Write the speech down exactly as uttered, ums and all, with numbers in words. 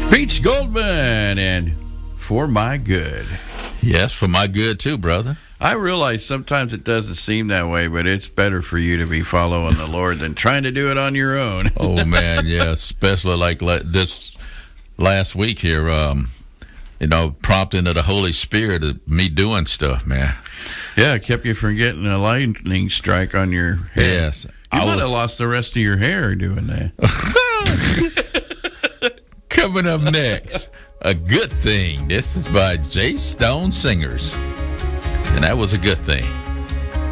Peach Goldman and For My Good. Yes, for my good too, brother. I realize sometimes it doesn't seem that way, but it's better for you to be following the Lord than trying to do it on your own. Oh, man, yeah, especially like la- this last week here, um, you know, prompting of the Holy Spirit of me doing stuff, man. Yeah, it kept you from getting a lightning strike on your head. Yes. You I might was- have lost the rest of your hair doing that. Coming up next, A Good Thing. This is by J Stone Singers. And that was a good thing.